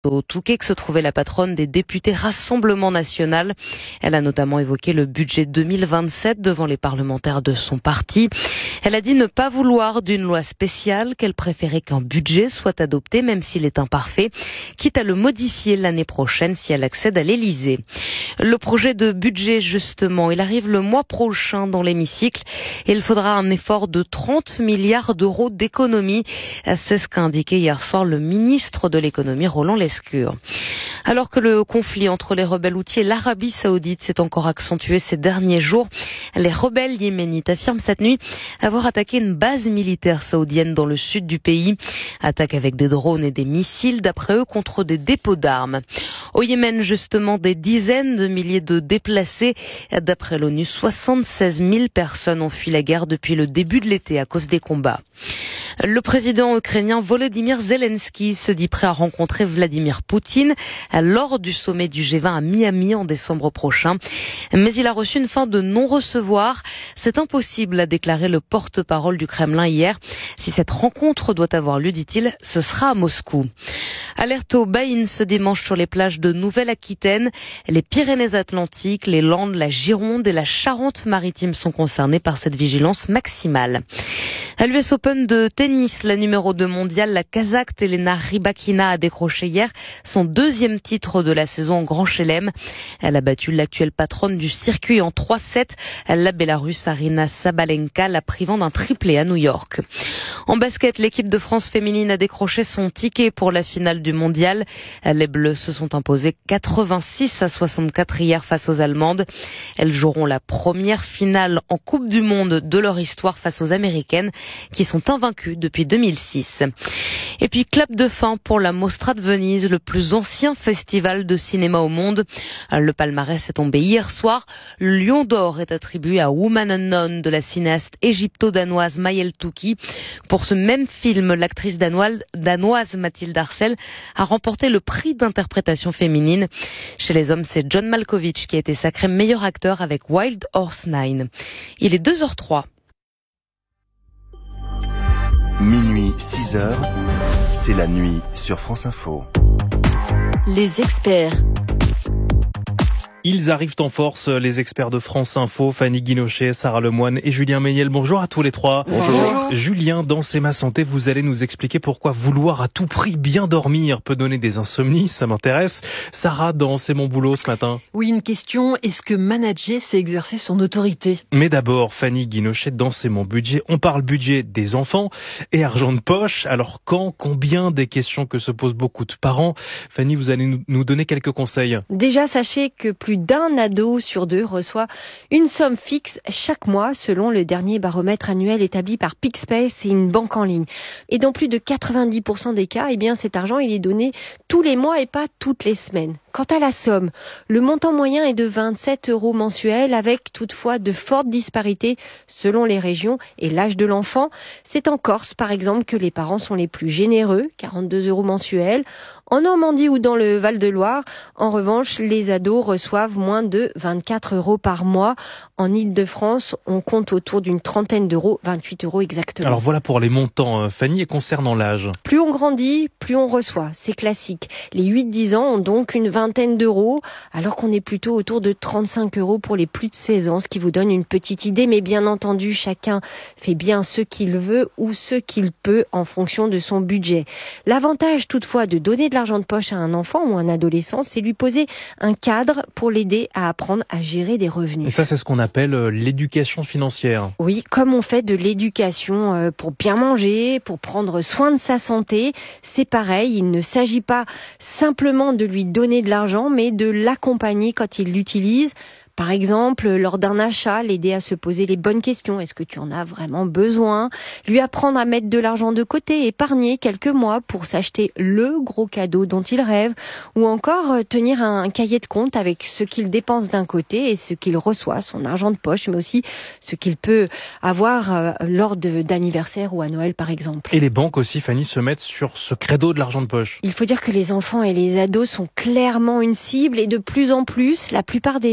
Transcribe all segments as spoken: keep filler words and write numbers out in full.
Au Touquet que se trouvait la patronne des députés Rassemblement National. Elle a notamment évoqué le budget deux mille vingt-sept devant les parlementaires de son parti. Elle a dit ne pas vouloir d'une loi spéciale, qu'elle préférait qu'un budget soit adopté même s'il est imparfait, quitte à le modifier l'année prochaine si elle accède à l'Élysée. Le projet de budget, justement, il arrive le mois prochain dans l'hémicycle et il faudra un effort de trente milliards d'euros d'économie. C'est ce qu'a indiqué hier soir le ministre de l'économie, Roland Lescure. Alors que le conflit entre les rebelles houthis et l'Arabie Saoudite s'est encore accentué ces derniers jours, les rebelles yéménites affirment cette nuit avoir attaqué une base militaire saoudienne dans le sud du pays. Attaque avec des drones et des missiles, d'après eux, contre des dépôts d'armes. Au Yémen, justement, des dizaines de milliers de déplacés. D'après l'ONU, soixante-seize mille personnes ont fui la guerre depuis le début de l'été à cause des combats. Le président ukrainien Volodymyr Zelensky se dit prêt à rencontrer Vladimir Poutine lors du sommet du G vingt à Miami en décembre prochain. Mais il a reçu une fin de non-recevoir. C'est impossible, a déclaré le porte-parole du Kremlin hier. Si cette rencontre doit avoir lieu, dit-il, ce sera à Moscou. Alerte au baïne ce dimanche sur les plages de Nouvelle-Aquitaine. Les Pyrénées-Atlantiques, les Landes, la Gironde et la Charente-Maritime sont concernés par cette vigilance maximale. À l'U S Open de tennis, la numéro deux mondiale, la Kazakh Elena Rybakina a décroché hier son deuxième titre de la saison en Grand Chelem. Elle a battu l'actuelle patronne du circuit en trois sept, la Bélarusse Arina Sabalenka, la privant d'un triplé à New York. En basket, l'équipe de France féminine a décroché son ticket pour la finale du mondial. Les Bleus se sont imposées quatre-vingt-six à soixante-quatre hier face aux Allemandes. Elles joueront la première finale en Coupe du Monde de leur histoire face aux Américaines, qui sont invaincues depuis deux mille six. Et puis, clap de fin pour la Mostra de Venise, le plus ancien festival de cinéma au monde. Le palmarès est tombé hier soir. Le Lion d'or est attribué à Woman Unknown de la cinéaste égypto-danoise Mayel Touki. Pour ce même film, l'actrice danoise Mathilde Arcel a remporté le prix d'interprétation féminine. Chez les hommes, c'est John Malkovich qui a été sacré meilleur acteur avec Wild Horse Nine. Il est deux heures trois. Minuit, six heures, c'est la nuit sur France Info. Les experts. Ils arrivent en force, les experts de France Info, Fanny Guinochet, Sarah Lemoine et Julien Méniel. Bonjour à tous les trois. Bonjour. Julien, dans C'est ma santé, vous allez nous expliquer pourquoi vouloir à tout prix bien dormir peut donner des insomnies, ça m'intéresse. Sarah, dans C'est mon boulot ce matin. Oui, une question, est-ce que manager, c'est exercer son autorité ? Mais d'abord, Fanny Guinochet, dans C'est mon budget, on parle budget des enfants et argent de poche. Alors quand, combien, des questions que se posent beaucoup de parents. Fanny, vous allez nous donner quelques conseils. Déjà, sachez que plus d'un ado sur deux reçoit une somme fixe chaque mois selon le dernier baromètre annuel établi par Pixpace et une banque en ligne. Et dans plus de quatre-vingt-dix pour cent des cas, eh bien cet argent il est donné tous les mois et pas toutes les semaines. Quant à la somme, le montant moyen est de vingt-sept euros mensuels avec toutefois de fortes disparités selon les régions et l'âge de l'enfant. C'est en Corse par exemple que les parents sont les plus généreux, quarante-deux euros mensuels. En Normandie ou dans le Val-de-Loire, en revanche, les ados reçoivent moins de vingt-quatre euros par mois. En Île-de-France, on compte autour d'une trentaine d'euros, vingt-huit euros exactement. Alors voilà pour les montants, Fanny, et concernant l'âge. Plus on grandit, plus on reçoit, c'est classique. Les huit dix ans ont donc une vingtaine d'euros, alors qu'on est plutôt autour de trente-cinq euros pour les plus de seize ans, ce qui vous donne une petite idée. Mais bien entendu, chacun fait bien ce qu'il veut ou ce qu'il peut en fonction de son budget. L'avantage toutefois de donner de l'argent de poche à un enfant ou un adolescent, c'est lui poser un cadre pour l'aider à apprendre à gérer des revenus. Et ça, c'est ce qu'on appelle l'éducation financière. Oui, comme on fait de l'éducation pour bien manger, pour prendre soin de sa santé, c'est pareil. Il ne s'agit pas simplement de lui donner de l'argent, mais de l'accompagner quand il l'utilise. Par exemple, lors d'un achat, l'aider à se poser les bonnes questions. Est-ce que tu en as vraiment besoin ? Lui apprendre à mettre de l'argent de côté, épargner quelques mois pour s'acheter le gros cadeau dont il rêve. Ou encore tenir un cahier de compte avec ce qu'il dépense d'un côté et ce qu'il reçoit, son argent de poche, mais aussi ce qu'il peut avoir lors de, d'anniversaire ou à Noël par exemple. Et les banques aussi, Fanny, se mettent sur ce credo de l'argent de poche. Il faut dire que les enfants et les ados sont clairement une cible et de plus en plus, la plupart des établissements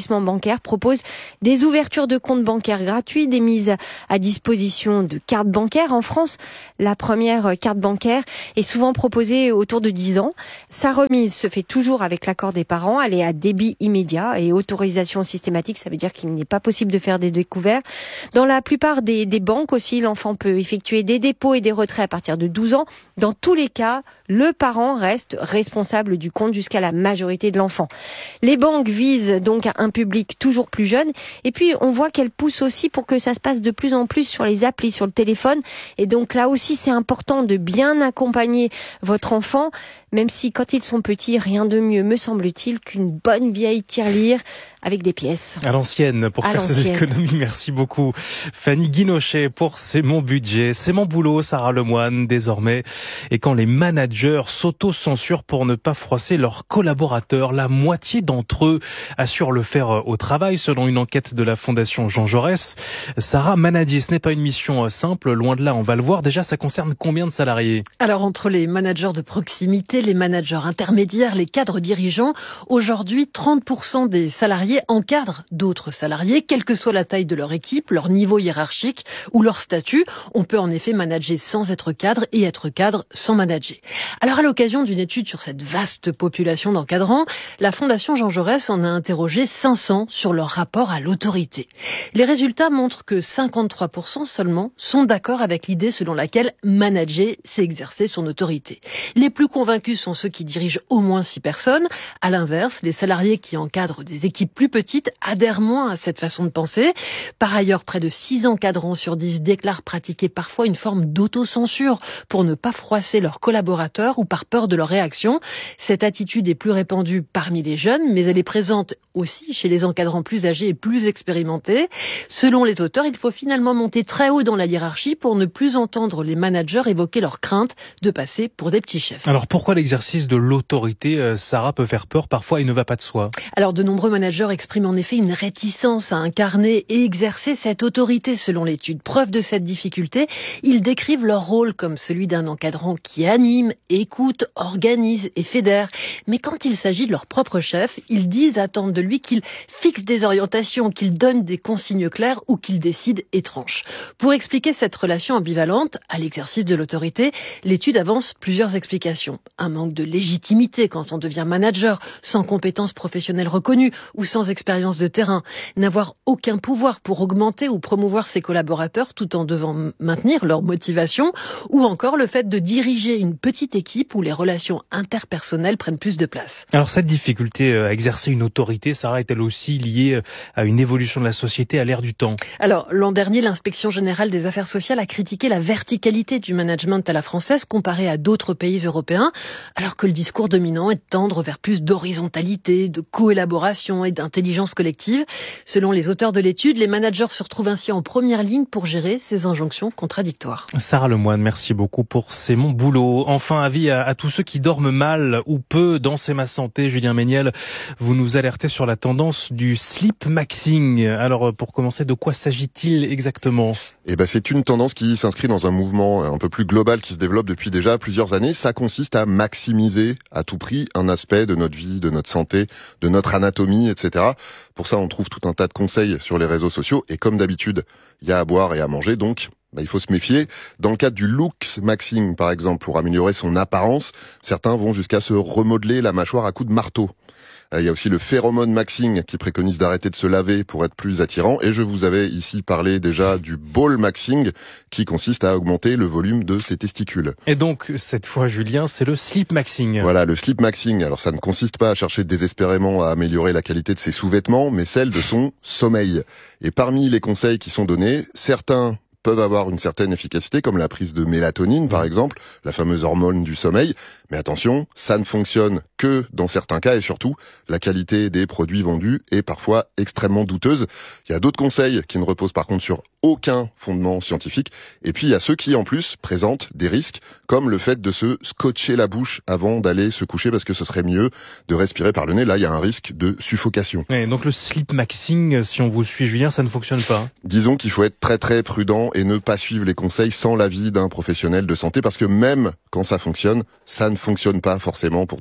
établissements bancaires proposent des ouvertures de comptes bancaires gratuits, des mises à disposition de cartes bancaires. En France, la première carte bancaire est souvent proposée autour de dix ans. Sa remise se fait toujours avec l'accord des parents. Elle est à débit immédiat et autorisation systématique. Ça veut dire qu'il n'est pas possible de faire des découverts. Dans la plupart des, des banques aussi, l'enfant peut effectuer des dépôts et des retraits à partir de douze ans. Dans tous les cas, le parent reste responsable du compte jusqu'à la majorité de l'enfant. Les banques visent donc un public toujours plus jeune. Et puis, on voit qu'elles poussent aussi pour que ça se passe de plus en plus sur les applis, sur le téléphone. Et donc là aussi, c'est important de bien accompagner votre enfant, même si quand ils sont petits, rien de mieux, me semble-t-il, qu'une bonne vieille tirelire avec des pièces. À l'ancienne, pour à faire l'ancienne. ses économies. Merci beaucoup. Fanny Guinochet pour C'est mon budget. C'est mon boulot, Sarah Lemoine, désormais. Et quand les managers s'auto-censurent pour ne pas froisser leurs collaborateurs, la moitié d'entre eux assurent le faire au travail, selon une enquête de la Fondation Jean Jaurès. Sarah, manager, ce n'est pas une mission simple, loin de là, on va le voir. Déjà, ça concerne combien de salariés? Alors, entre les managers de proximité, les managers intermédiaires, les cadres dirigeants, aujourd'hui, trente pour cent des salariés encadrent d'autres salariés, quelle que soit la taille de leur équipe, leur niveau hiérarchique ou leur statut. On peut en effet manager sans être cadre et être cadre sans manager. Alors, à l'occasion d'une étude sur cette vaste population d'encadrants, la Fondation Jean Jaurès en a interrogé cinq cents sur leur rapport à l'autorité. Les résultats montrent que cinquante-trois pour cent seulement sont d'accord avec l'idée selon laquelle manager, c'est exercer son autorité. Les plus convaincus sont ceux qui dirigent au moins six personnes. À l'inverse, les salariés qui encadrent des équipes plus petites adhèrent moins à cette façon de penser. Par ailleurs, près de six encadrants sur dix déclarent pratiquer parfois une forme d'autocensure pour ne pas froisser leurs collaborateurs ou par peur de leur réaction. Cette attitude est plus répandue parmi les jeunes, mais elle est présente aussi chez les encadrants plus âgés et plus expérimentés. Selon les auteurs, il faut finalement monter très haut dans la hiérarchie pour ne plus entendre les managers évoquer leur crainte de passer pour des petits chefs. Alors pourquoi l'exercice de l'autorité, Sarah, peut faire peur parfois et ne va pas de soi? Alors de nombreux managers expriment en effet une réticence à incarner et exercer cette autorité selon l'étude. Preuve de cette difficulté, ils décrivent leur rôle comme celui d'un encadrant qui anime, écoute, organise et fédère. Mais quand il s'agit de leur propre chef, ils disent attendre de lui qu'il fixe des orientations, qu'il donne des consignes claires ou qu'il décide et tranche. Pour expliquer cette relation ambivalente à l'exercice de l'autorité, l'étude avance plusieurs explications. Un manque de légitimité quand on devient manager, sans compétences professionnelles reconnues ou sans expérience de terrain. N'avoir aucun pouvoir pour augmenter ou promouvoir ses collaborateurs tout en devant maintenir leur motivation. Ou encore le fait de diriger une petite équipe où les relations interpersonnelles prennent plus de place. Alors cette difficulté à exercer une autorité, Sarah, est-elle aussi liée à une évolution de la société à l'ère du temps? Alors l'an dernier, l'Inspection générale des affaires sociales a critiqué la verticalité du management à la française comparée à d'autres pays européens, alors que le discours dominant est de tendre vers plus d'horizontalité, de coélaboration et d'intelligence collective. Selon les auteurs de l'étude, les managers se retrouvent ainsi en première ligne pour gérer ces injonctions contradictoires. Sarah Lemoine, merci beaucoup pour C'est mon boulot. Enfin, avis à, à tous ceux qui dorment mal ou peu dans C'est ma santé. Julien Méniel, vous nous alertez sur la tendance du sleep maxing. Alors, pour commencer, de quoi s'agit-il exactement? Eh ben, c'est une tendance qui s'inscrit dans un mouvement un peu plus global qui se développe depuis déjà plusieurs années. Ça consiste à maximiser à tout prix un aspect de notre vie, de notre santé, de notre anatomie, et cetera. Pour ça, on trouve tout un tas de conseils sur les réseaux sociaux. Et comme d'habitude, il y a à boire et à manger, donc bah, il faut se méfier. Dans le cadre du looks maxing, par exemple, pour améliorer son apparence, certains vont jusqu'à se remodeler la mâchoire à coups de marteau. Il y a aussi le phéromone maxing qui préconise d'arrêter de se laver pour être plus attirant. Et je vous avais ici parlé déjà du ball maxing qui consiste à augmenter le volume de ses testicules. Et donc, cette fois, Julien, c'est le sleep maxing. Voilà, le sleep maxing. Alors, ça ne consiste pas à chercher désespérément à améliorer la qualité de ses sous-vêtements, mais celle de son sommeil. Et parmi les conseils qui sont donnés, certains peuvent avoir une certaine efficacité, comme la prise de mélatonine, par exemple, la fameuse hormone du sommeil. Mais attention, ça ne fonctionne que dans certains cas, et surtout, la qualité des produits vendus est parfois extrêmement douteuse. Il y a d'autres conseils qui ne reposent par contre sur aucun fondement scientifique. Et puis, il y a ceux qui, en plus, présentent des risques, comme le fait de se scotcher la bouche avant d'aller se coucher, parce que ce serait mieux de respirer par le nez. Là, il y a un risque de suffocation. Et donc, le sleep maxing, si on vous suit, Julien, ça ne fonctionne pas. Disons qu'il faut être très très prudent et ne pas suivre les conseils sans l'avis d'un professionnel de santé, parce que même quand ça fonctionne, ça ne fonctionne pas forcément pour tout le monde.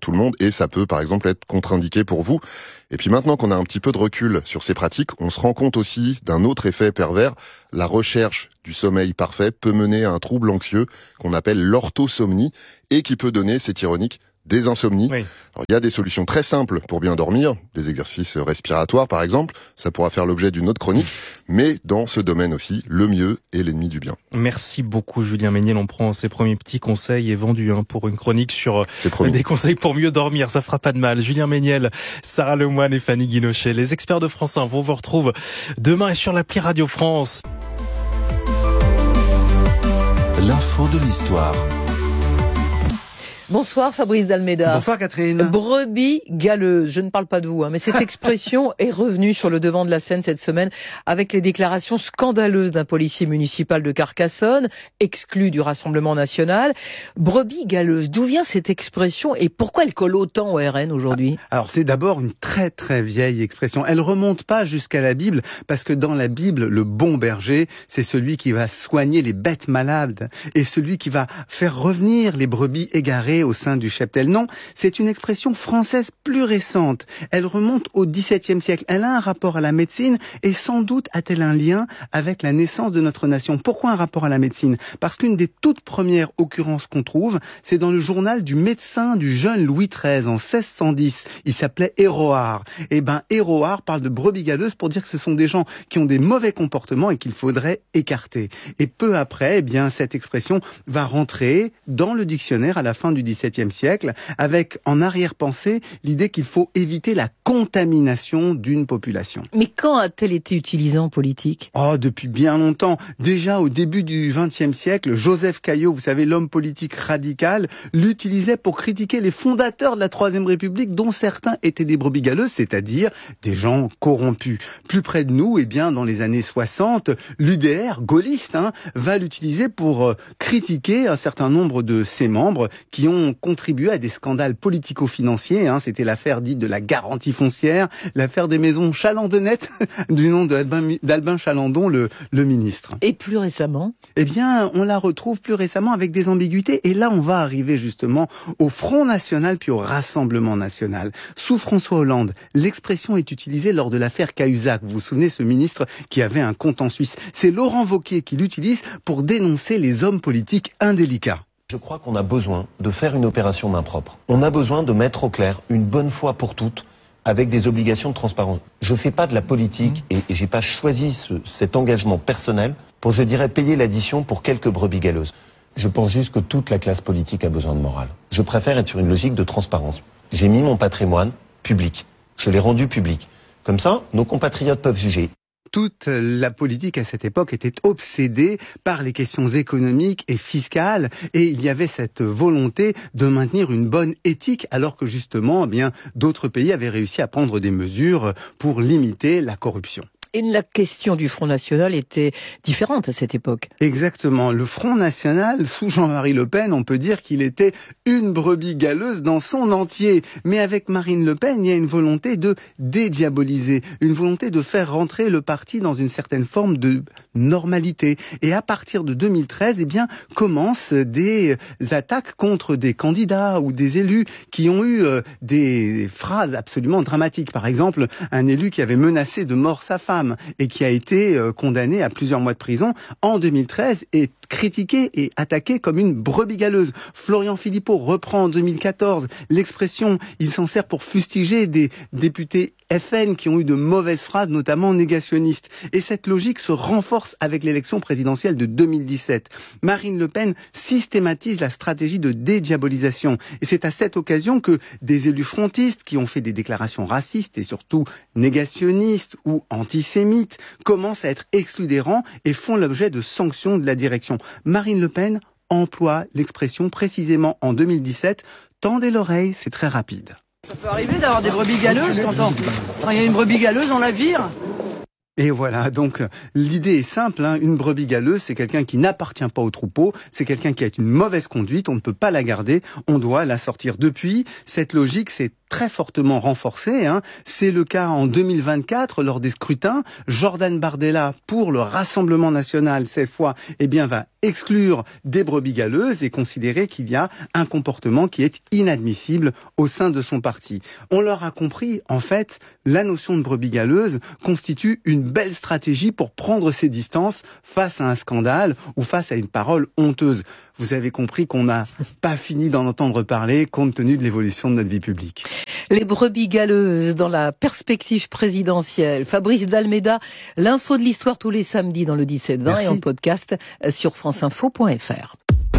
et ça peut par exemple être contre-indiqué pour vous. Et puis maintenant qu'on a un petit peu de recul sur ces pratiques, on se rend compte aussi d'un autre effet pervers. La recherche du sommeil parfait peut mener à un trouble anxieux qu'on appelle l'orthosomnie et qui peut donner, c'est ironique, des insomnies. Oui. Alors, il y a des solutions très simples pour bien dormir, des exercices respiratoires par exemple, ça pourra faire l'objet d'une autre chronique, mais dans ce domaine aussi, le mieux est l'ennemi du bien. Merci beaucoup Julien Méniel, on prend ses premiers petits conseils et vendus hein, pour une chronique sur euh, des conseils pour mieux dormir, ça fera pas de mal. Julien Méniel, Sarah Lemoine et Fanny Guinochet, les experts de France un, on vous retrouve demain et sur l'appli Radio France. L'info de l'histoire. Bonsoir Fabrice Dalméda. Bonsoir Catherine. Brebis galeuse, je ne parle pas de vous, hein, mais cette expression est revenue sur le devant de la scène cette semaine avec les déclarations scandaleuses d'un policier municipal de Carcassonne, exclu du Rassemblement national. Brebis galeuse, d'où vient cette expression et pourquoi elle colle autant au R N aujourd'hui ? Alors c'est d'abord une très très vieille expression. Elle remonte pas jusqu'à la Bible, parce que dans la Bible, le bon berger, c'est celui qui va soigner les bêtes malades et celui qui va faire revenir les brebis égarées au sein du cheptel. Non, c'est une expression française plus récente. Elle remonte au dix-septième siècle. Elle a un rapport à la médecine et sans doute a-t-elle un lien avec la naissance de notre nation. Pourquoi un rapport à la médecine ? Parce qu'une des toutes premières occurrences qu'on trouve, c'est dans le journal du médecin du jeune Louis treize en seize cent dix. Il s'appelait Héroard. Et ben, Héroard parle de brebis galeuses pour dire que ce sont des gens qui ont des mauvais comportements et qu'il faudrait écarter. Et peu après, eh bien, cette expression va rentrer dans le dictionnaire à la fin du dix-septième siècle, avec en arrière-pensée l'idée qu'il faut éviter la contamination d'une population. Mais quand a-t-elle été utilisée en politique ? Oh, depuis bien longtemps. Déjà au début du vingtième siècle, Joseph Caillaux, vous savez, l'homme politique radical, l'utilisait pour critiquer les fondateurs de la Troisième République, dont certains étaient des brebis galeuses, c'est-à-dire des gens corrompus. Plus près de nous, eh bien, dans les années soixante, l'U D R, gaulliste, hein, va l'utiliser pour euh, critiquer un certain nombre de ses membres qui ont contribué à des scandales politico-financiers. Hein. C'était l'affaire dite de la garantie foncière, l'affaire des maisons Chalandonnettes, du nom d'Albin, d'Albin Chalandon, le, le ministre. Et plus récemment ? Eh bien, on la retrouve plus récemment avec des ambiguïtés. Et là, on va arriver justement au Front National puis au Rassemblement National. Sous François Hollande, l'expression est utilisée lors de l'affaire Cahuzac. Vous vous souvenez, ce ministre qui avait un compte en Suisse. C'est Laurent Wauquiez qui l'utilise pour dénoncer les hommes politiques indélicats. Je crois qu'on a besoin de faire une opération main propre. On a besoin de mettre au clair, une bonne fois pour toutes, avec des obligations de transparence. Je fais pas de la politique et, et j'ai pas choisi ce, cet engagement personnel pour, je dirais, payer l'addition pour quelques brebis galeuses. Je pense juste que toute la classe politique a besoin de morale. Je préfère être sur une logique de transparence. J'ai mis mon patrimoine public. Je l'ai rendu public. Comme ça, nos compatriotes peuvent juger. Toute la politique à cette époque était obsédée par les questions économiques et fiscales, et il y avait cette volonté de maintenir une bonne éthique, alors que justement, eh bien, d'autres pays avaient réussi à prendre des mesures pour limiter la corruption. Et la question du Front National était différente à cette époque. Exactement. Le Front National, sous Jean-Marie Le Pen, on peut dire qu'il était une brebis galeuse dans son entier. Mais avec Marine Le Pen, il y a une volonté de dédiaboliser, une volonté de faire rentrer le parti dans une certaine forme de normalité. Et à partir de deux mille treize, eh bien, commencent des attaques contre des candidats ou des élus qui ont eu euh, des phrases absolument dramatiques. Par exemple, un élu qui avait menacé de mort sa femme et qui a été condamné à plusieurs mois de prison en deux mille treize est critiqué et attaqué comme une brebis galeuse. Florian Philippot reprend en deux mille quatorze l'expression, il s'en sert pour fustiger des députés F N qui ont eu de mauvaises phrases, notamment négationnistes. Et cette logique se renforce avec l'élection présidentielle de deux mille dix-sept. Marine Le Pen systématise la stratégie de dédiabolisation. Et c'est à cette occasion que des élus frontistes qui ont fait des déclarations racistes et surtout négationnistes ou antisémites commencent à être exclus des rangs et font l'objet de sanctions de la direction. Marine Le Pen emploie l'expression précisément en deux mille dix-sept. Tendez l'oreille, c'est très rapide. Ça peut arriver d'avoir des brebis galeuses quand on... quand il y a une brebis galeuse, on la vire. Et voilà, donc l'idée est simple, hein. Une brebis galeuse, c'est quelqu'un qui n'appartient pas au troupeau, c'est quelqu'un qui a une mauvaise conduite, on ne peut pas la garder, on doit la sortir. Depuis, cette logique s'est très fortement renforcées. Hein. C'est le cas en deux mille vingt-quatre lors des scrutins. Jordan Bardella, pour le Rassemblement national, cette fois, eh bien, va exclure des brebis galeuses et considérer qu'il y a un comportement qui est inadmissible au sein de son parti. On leur a compris, en fait, la notion de brebis galeuse constitue une belle stratégie pour prendre ses distances face à un scandale ou face à une parole honteuse. Vous avez compris qu'on n'a pas fini d'en entendre parler compte tenu de l'évolution de notre vie publique. Les brebis galeuses dans la perspective présidentielle. Fabrice Dalméda, l'info de l'histoire tous les samedis dans le dix-sept vingt et en podcast sur france info point f r.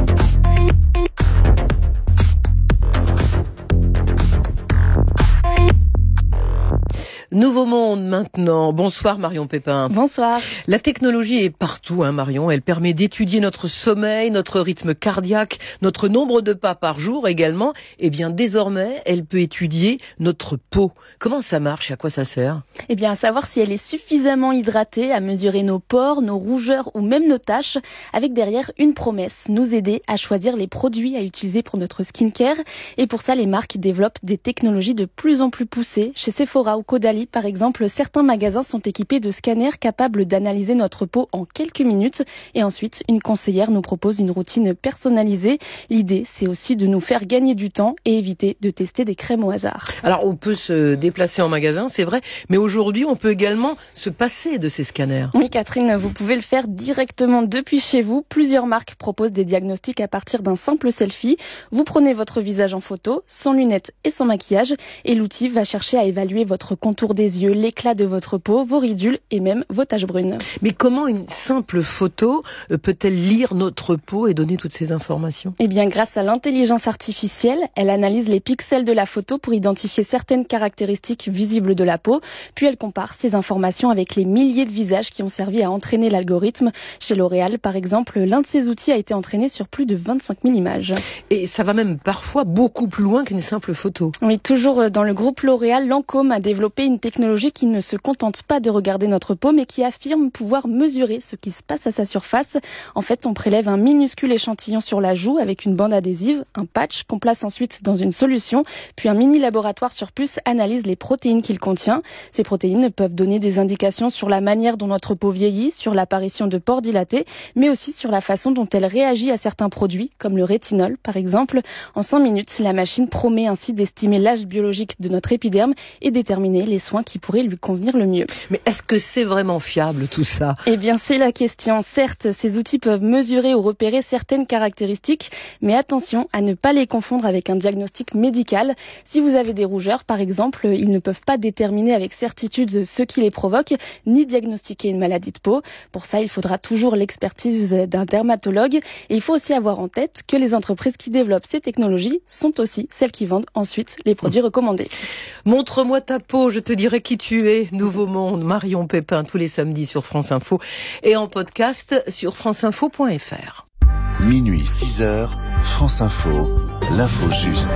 Nouveau monde maintenant. Bonsoir Marion Pépin. Bonsoir. La technologie est partout, hein, Marion. Elle permet d'étudier notre sommeil, notre rythme cardiaque, notre nombre de pas par jour également. Et bien désormais, elle peut étudier notre peau. Comment ça marche? À quoi ça sert? Eh bien, à savoir si elle est suffisamment hydratée, à mesurer nos pores, nos rougeurs ou même nos taches, avec derrière une promesse, nous aider à choisir les produits à utiliser pour notre skincare. Et pour ça, les marques développent des technologies de plus en plus poussées. Chez Sephora ou Caudalie, par exemple, certains magasins sont équipés de scanners capables d'analyser notre peau en quelques minutes. Et ensuite, une conseillère nous propose une routine personnalisée. L'idée, c'est aussi de nous faire gagner du temps et éviter de tester des crèmes au hasard. Alors, on peut se déplacer en magasin, c'est vrai, mais aujourd'hui, on peut également se passer de ces scanners. Oui, Catherine, vous pouvez le faire directement depuis chez vous. Plusieurs marques proposent des diagnostics à partir d'un simple selfie. Vous prenez votre visage en photo, sans lunettes et sans maquillage, et l'outil va chercher à évaluer votre contour des yeux, l'éclat de votre peau, vos ridules et même vos taches brunes. Mais comment une simple photo peut-elle lire notre peau et donner toutes ces informations? Eh bien, grâce à l'intelligence artificielle, elle analyse les pixels de la photo pour identifier certaines caractéristiques visibles de la peau, puis elle compare ces informations avec les milliers de visages qui ont servi à entraîner l'algorithme. Chez L'Oréal, par exemple, l'un de ces outils a été entraîné sur plus de vingt-cinq mille images. Et ça va même parfois beaucoup plus loin qu'une simple photo. Oui, toujours dans le groupe L'Oréal, Lancôme a développé une technologie qui ne se contente pas de regarder notre peau, mais qui affirme pouvoir mesurer ce qui se passe à sa surface. En fait, on prélève un minuscule échantillon sur la joue avec une bande adhésive, un patch qu'on place ensuite dans une solution, puis un mini laboratoire sur puce analyse les protéines qu'il contient. Ces protéines peuvent donner des indications sur la manière dont notre peau vieillit, sur l'apparition de pores dilatés, mais aussi sur la façon dont elle réagit à certains produits, comme le rétinol par exemple. En cinq minutes, la machine promet ainsi d'estimer l'âge biologique de notre épiderme et déterminer les soins qui pourraient lui convenir le mieux. Mais est-ce que c'est vraiment fiable tout ça? Eh bien, c'est la question. Certes, ces outils peuvent mesurer ou repérer certaines caractéristiques, mais attention à ne pas les confondre avec un diagnostic médical. Si vous avez des rougeurs, par exemple, ils ne peuvent pas déterminer avec certitude ce qui les provoque, ni diagnostiquer une maladie de peau. Pour ça, il faudra toujours l'expertise d'un dermatologue. Et il faut aussi avoir en tête que les entreprises qui développent ces technologies sont aussi celles qui vendent ensuite les produits recommandés. Montre-moi ta peau, je te dirai qui tu es. Nouveau monde, Marion Pépin, tous les samedis sur France Info et en podcast sur france info point f r. Minuit six heures, France Info, l'info juste.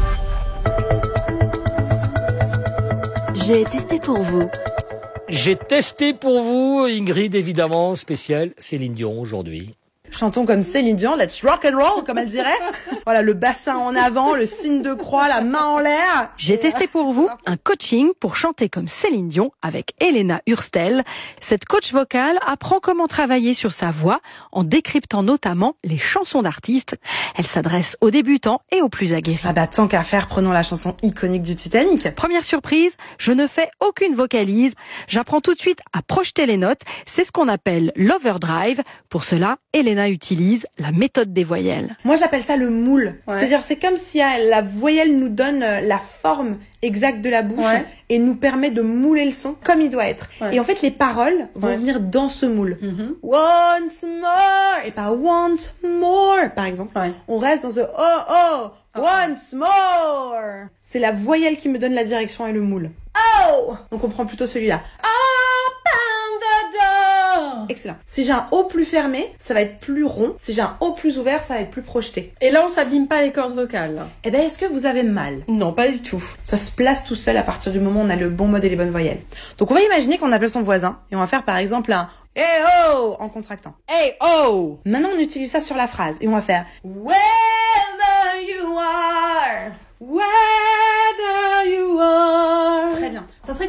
J'ai testé pour vous. J'ai testé pour vous, Ingrid, évidemment, spécial Céline Dion aujourd'hui. Chantons comme Céline Dion, let's rock and roll, comme elle dirait. Voilà, le bassin en avant, le signe de croix, la main en l'air. J'ai testé pour vous un coaching pour chanter comme Céline Dion avec Elena Hurstel. Cette coach vocale apprend comment travailler sur sa voix en décryptant notamment les chansons d'artistes. Elle s'adresse aux débutants et aux plus aguerris. Ah bah tant qu'à faire, prenons la chanson iconique du Titanic. Première surprise, je ne fais aucune vocalise. J'apprends tout de suite à projeter les notes. C'est ce qu'on appelle l'overdrive. Pour cela, Elena utilise la méthode des voyelles. Moi, j'appelle ça le moule. Ouais. C'est-à-dire, c'est comme si la voyelle nous donne la forme exacte de la bouche ouais. et nous permet de mouler le son comme il doit être. Ouais. Et en fait, les paroles vont ouais. venir dans ce moule. Mm-hmm. Once more et pas want more, par exemple. Ouais. On reste dans ce oh oh, oh once more. C'est la voyelle qui me donne la direction et le moule. Oh, donc on prend plutôt celui-là. Open the door. Excellent. Si j'ai un O plus fermé, ça va être plus rond. Si j'ai un O plus ouvert, ça va être plus projeté. Et là, on s'abîme pas les cordes vocales. Eh ben, est-ce que vous avez mal? Non, pas du tout. Ça se place tout seul à partir du moment où on a le bon mode et les bonnes voyelles. Donc, on va imaginer qu'on appelle son voisin et on va faire par exemple un hey oh en contractant. Hey oh. Maintenant, on utilise ça sur la phrase et on va faire wherever you are. Whether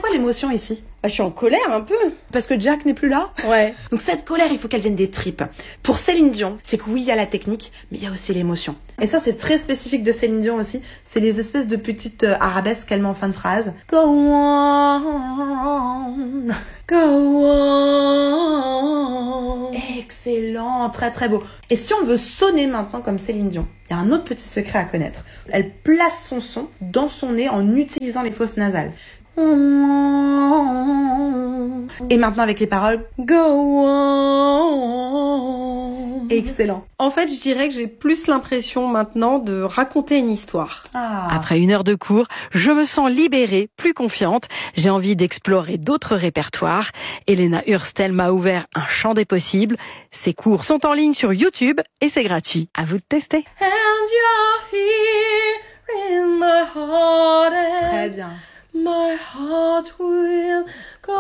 quoi l'émotion ici? Ah, je suis en colère un peu. Parce que Jack n'est plus là? Ouais. Donc cette colère, il faut qu'elle vienne des tripes. Pour Céline Dion, c'est que oui, il y a la technique, mais il y a aussi l'émotion. Et ça, c'est très spécifique de Céline Dion aussi. C'est les espèces de petites euh, arabesques qu'elle met en fin de phrase. Go on, go on. Excellent, très très beau. Et si on veut sonner maintenant comme Céline Dion, il y a un autre petit secret à connaître. Elle place son son dans son nez en utilisant les fosses nasales. Et maintenant avec les paroles, go on. Excellent. En fait, je dirais que j'ai plus l'impression maintenant de raconter une histoire. Ah. Après une heure de cours, je me sens libérée, plus confiante. J'ai envie d'explorer d'autres répertoires. Elena Hurstel m'a ouvert un champ des possibles. Ces cours sont en ligne sur YouTube et c'est gratuit. À vous de tester. And you're here in my heart and Très bien. my heart will go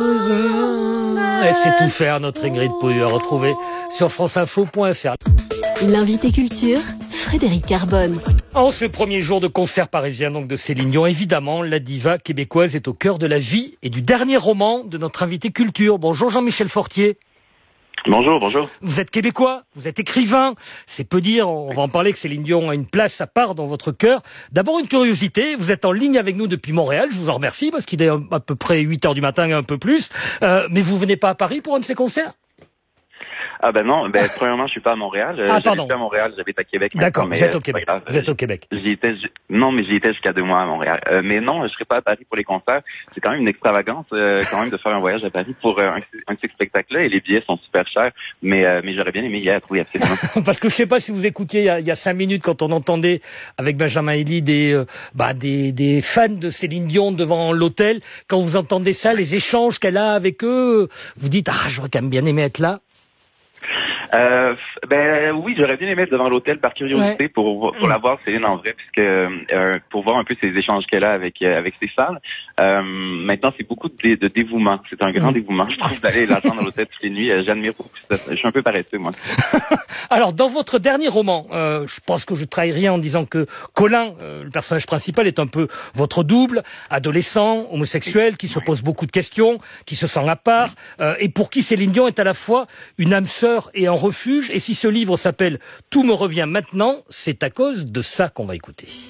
on. Elle sait tout faire, notre Ingrid Pouille, à retrouver sur franceinfo point fr. L'invité culture, Frédéric Carbone. En ce premier jour de concert parisien donc de Céline Dion, évidemment, la diva québécoise est au cœur de la vie et du dernier roman de notre invité culture. Bonjour Jean-Michel Fortier. Bonjour, bonjour. Vous êtes québécois, vous êtes écrivain, c'est peu dire, on va en parler que Céline Dion a une place à part dans votre cœur. D'abord une curiosité, vous êtes en ligne avec nous depuis Montréal, je vous en remercie parce qu'il est à peu près huit heures du matin et un peu plus, euh, mais vous venez pas à Paris pour un de ces concerts ? Ah ben non, ben premièrement je suis pas à Montréal, Ah, j'habite plus à Montréal, j'habite à Québec. D'accord, mais vous êtes au c'est Québec. pas grave. Vous êtes au Québec. J'y étais, j'- non mais j'y étais jusqu'à deux mois à Montréal. Euh, mais non, je serai pas à Paris pour les concerts. C'est quand même une extravagance, euh, quand même de faire un voyage à Paris pour euh, un, un de ces spectacles-là. Et les billets sont super chers, mais euh, mais j'aurais bien aimé y être, oui absolument. Parce que je sais pas si vous écoutiez il y a, il y a cinq minutes quand on entendait avec Benjamin Elie des euh, bah des des fans de Céline Dion devant l'hôtel. Quand vous entendez ça, les échanges qu'elle a avec eux, vous dites ah j'aurais quand même bien aimé être là. Euh, ben oui, j'aurais bien aimé être devant l'hôtel par curiosité Ouais. pour pour la voir Céline en vrai, puisque euh, pour voir un peu ces échanges qu'elle a avec euh, avec ses fans. Euh, maintenant, c'est beaucoup de, de dévouement. C'est un grand Mm. dévouement. Je trouve d'aller l'attendre dans l'hôtel toutes les nuits. Euh, J'admire beaucoup ça. Je suis un peu paresseux, moi. Alors, dans votre dernier roman, euh, je pense que je trahis rien en disant que Colin, euh, le personnage principal, est un peu votre double, adolescent, homosexuel, qui se pose beaucoup de questions, qui se sent à part, euh, et pour qui Céline Dion est à la fois une âme sœur et un refuge. Et si ce livre s'appelle « Tout me revient maintenant », c'est à cause de ça qu'on va écouter.